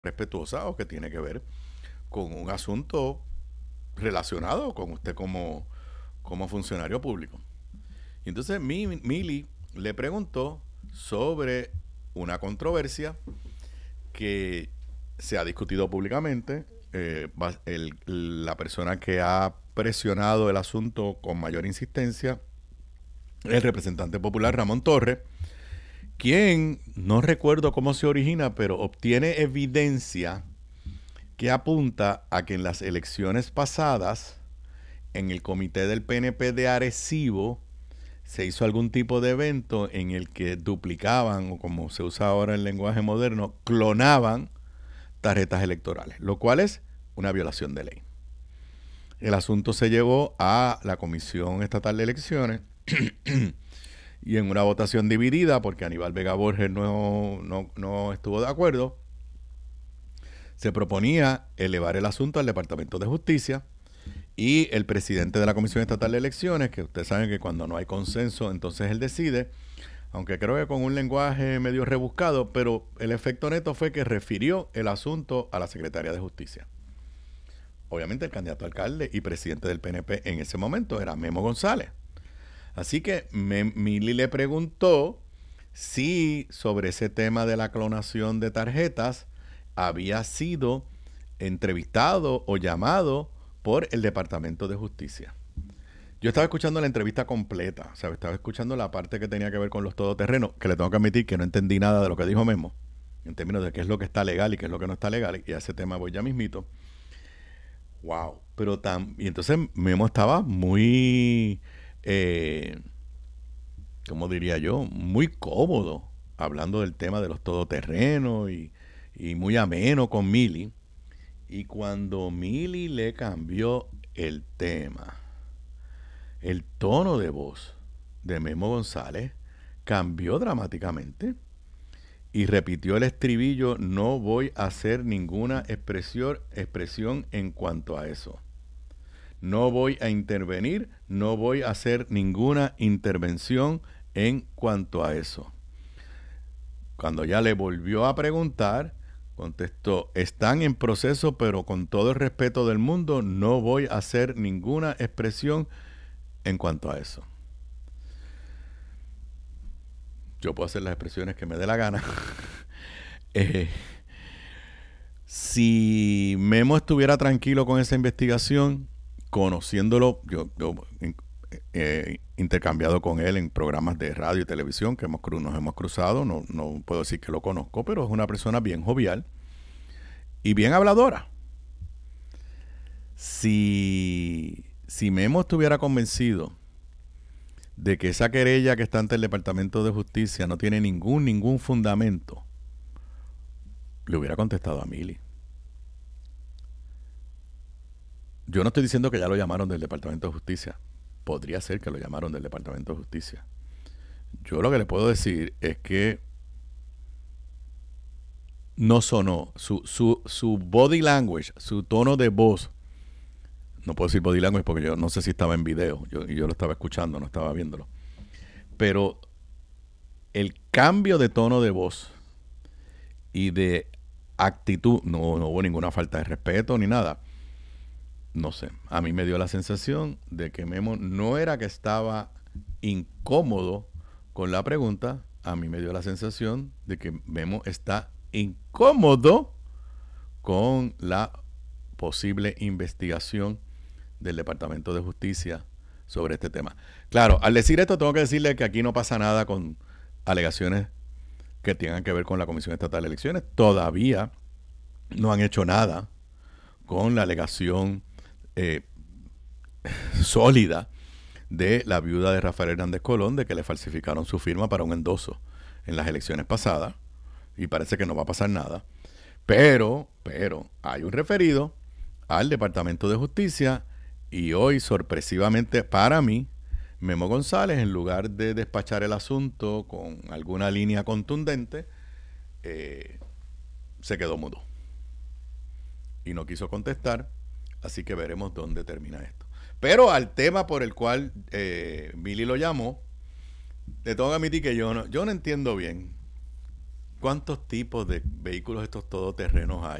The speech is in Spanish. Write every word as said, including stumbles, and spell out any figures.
respetuosa o que tiene que ver con un asunto relacionado con usted como, como funcionario público. Y entonces mi, Mili le preguntó sobre una controversia que se ha discutido públicamente. Eh, el, la persona que ha presionado el asunto con mayor insistencia, el representante popular Ramón Torres, quien no recuerdo cómo se origina, pero obtiene evidencia que apunta a que en las elecciones pasadas, en el comité del P N P de Arecibo, se hizo algún tipo de evento en el que duplicaban, o como se usa ahora en el lenguaje moderno, clonaban tarjetas electorales, lo cual es una violación de ley. El asunto se llevó a la Comisión Estatal de Elecciones y en una votación dividida, porque Aníbal Vega Borges no, no, no estuvo de acuerdo, se proponía elevar el asunto al Departamento de Justicia y el presidente de la Comisión Estatal de Elecciones, que ustedes saben que cuando no hay consenso, entonces él decide, aunque creo que con un lenguaje medio rebuscado, pero el efecto neto fue que refirió el asunto a la Secretaría de Justicia. Obviamente el candidato a alcalde y presidente del P N P en ese momento era Memo González. Así que Mili le preguntó si sobre ese tema de la clonación de tarjetas había sido entrevistado o llamado por el Departamento de Justicia. Yo estaba escuchando la entrevista completa, o sea, estaba escuchando la parte que tenía que ver con los todoterrenos, que le tengo que admitir que no entendí nada de lo que dijo Memo, en términos de qué es lo que está legal y qué es lo que no está legal, y a ese tema voy ya mismito. Wow, pero tan... Y entonces Memo estaba muy, eh, ¿cómo diría yo? Muy cómodo hablando del tema de los todoterrenos y, y muy ameno con Mili. Y cuando Mili le cambió el tema, el tono de voz de Memo González cambió dramáticamente y repitió el estribillo: no voy a hacer ninguna expresión, expresión en cuanto a eso. No voy a intervenir, no voy a hacer ninguna intervención en cuanto a eso. Cuando ya le volvió a preguntar, contestó: están en proceso, pero con todo el respeto del mundo, no voy a hacer ninguna expresión en cuanto a eso. Yo puedo hacer las expresiones que me dé la gana. eh, si Memo estuviera tranquilo con esa investigación, conociéndolo, yo, yo eh, intercambiado con él en programas de radio y televisión que hemos, nos hemos cruzado, no, no puedo decir que lo conozco, pero es una persona bien jovial y bien habladora. Si, si Memo estuviera convencido de que esa querella que está ante el Departamento de Justicia no tiene ningún, ningún fundamento, le hubiera contestado a Mili. Yo no estoy diciendo que ya lo llamaron del Departamento de Justicia. Podría ser que lo llamaron del Departamento de Justicia. Yo lo que le puedo decir es que no sonó. Su, su, su body language, su tono de voz, no puedo decir body language porque yo no sé si estaba en video, yo, yo lo estaba escuchando, no estaba viéndolo. Pero el cambio de tono de voz y de actitud, no, no hubo ninguna falta de respeto ni nada. No sé, a mí me dio la sensación de que Memo no era que estaba incómodo con la pregunta, a mí me dio la sensación de que Memo está incómodo con la posible investigación del Departamento de Justicia sobre este tema. Claro, al decir esto tengo que decirle que aquí no pasa nada con alegaciones que tengan que ver con la Comisión Estatal de Elecciones. Todavía no han hecho nada con la alegación eh, sólida de la viuda de Rafael Hernández Colón de que le falsificaron su firma para un endoso en las elecciones pasadas, y parece que no va a pasar nada. Pero, pero, hay un referido al Departamento de Justicia y hoy, sorpresivamente para mí, Memo González, en lugar de despachar el asunto con alguna línea contundente, eh, se quedó mudo y no quiso contestar, así que veremos dónde termina esto. Pero al tema por el cual eh, Mili lo llamó, le tengo que admitir que yo no, yo no entiendo bien ¿Cuántos tipos de vehículos estos todoterrenos hay?